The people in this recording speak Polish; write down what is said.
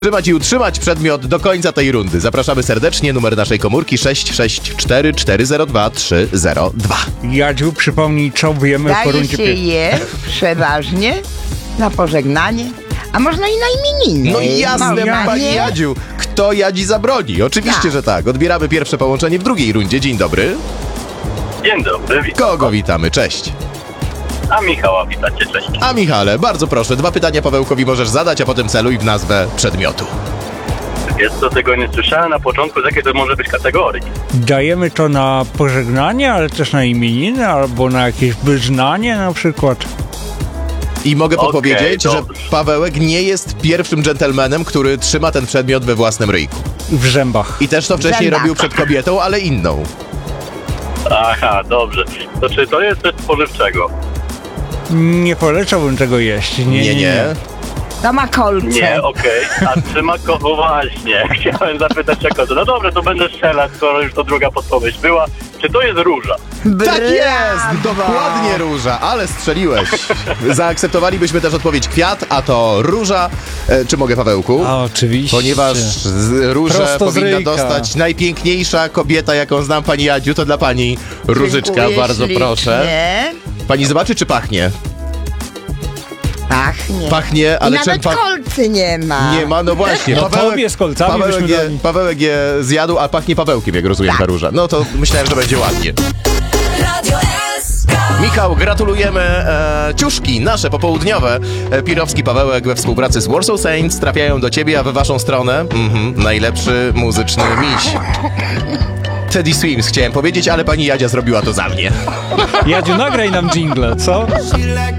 Trzymać i utrzymać przedmiot do końca tej rundy. Zapraszamy serdecznie. Numer naszej komórki 664 402 302. Jadziu, przypomnij, co wiemy po Daje rundzie się je przeważnie na pożegnanie, a można i na imieniny. No i jasne, Można, pani nie? Jadziu. Kto Jadzi zabroni? Oczywiście, Tak. że tak. Odbieramy pierwsze połączenie w drugiej rundzie. Dzień dobry. Dzień dobry, witam. Kogo witamy? Cześć. A Michała witacie, cześć. A Michale, bardzo proszę, 2 pytania Pawełkowi możesz zadać, a potem celuj w nazwę przedmiotu. Jest to tego nie słyszałem na początku, z jakiej to może być kategorii. Dajemy to na pożegnanie, ale też na imieniny, albo na jakieś wyznanie na przykład. I mogę Okej, podpowiedzieć, że dobrze. Pawełek nie jest pierwszym dżentelmenem, który trzyma ten przedmiot we własnym ryjku. W zębach. I też to wcześniej Zębak. robił przed kobietą, ale inną. Aha, dobrze. To czy to jest coś spożywczego? Nie polecałbym tego jeść. Nie. To ma kolce. Nie, okej. A trzyma kogo właśnie? Chciałem zapytać jak to. No dobra, to będę strzelać, skoro już to druga podpowiedź była. Czy to jest róża? Tak jest! Dokładnie róża, ale strzeliłeś. Zaakceptowalibyśmy też odpowiedź kwiat, a to róża. Czy mogę, Pawełku? A oczywiście. Ponieważ różę Prosto z powinna ryjka. dostać najpiękniejsza kobieta, jaką znam, pani Jadziu, to dla pani różyczka, Dziękuję bardzo ślicznie. proszę. Pani zobaczy, czy pachnie? Pachnie. Pachnie, ale I nawet kolcy nie ma. Nie ma, no właśnie. No tobie z kolcami byśmy dali. Pawełek je zjadł, a pachnie Pawełkiem, jak rozumiem, Tak. ta róża. No to myślałem, że będzie ładnie. Radio SK. Michał, gratulujemy. Ciuszki nasze popołudniowe. Pirowski Pawełek we współpracy z Warsaw Saints trafiają do ciebie, a we waszą stronę najlepszy muzyczny miś. Teddy Swims chciałem powiedzieć, ale pani Jadzia zrobiła to za mnie. Jadziu, nagraj nam dżingle, co? She like